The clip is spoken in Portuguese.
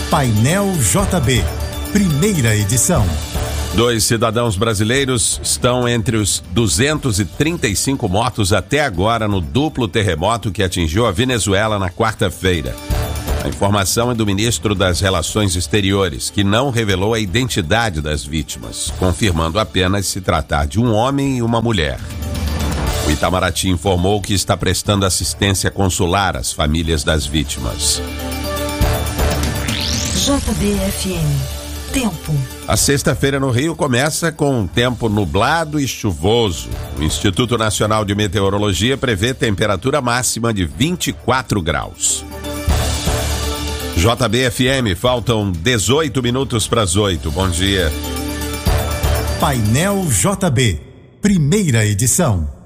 Painel JB, primeira edição. 2 cidadãos brasileiros estão entre os 235 mortos até agora no duplo terremoto que atingiu a Venezuela na quarta-feira. A informação é do ministro das Relações Exteriores, que não revelou a identidade das vítimas, confirmando apenas se tratar de um homem e uma mulher. O Itamaraty informou que está prestando assistência consular às famílias das vítimas. JBFM. Tempo. A sexta-feira no Rio começa com um tempo nublado e chuvoso. O Instituto Nacional de Meteorologia prevê temperatura máxima de 24 graus. JBFM, faltam 18 minutos para as 8. Bom dia. Painel JB, primeira edição.